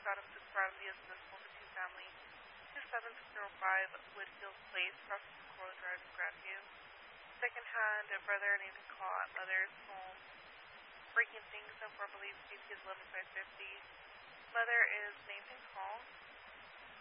out of the privately as visible to two-family, 27605 Woodfield Place, Prospect Coral Drive in Grandview. Second-hand, a brother named call at mother's home, breaking things and for believed CP is 11550. Mother is named in call.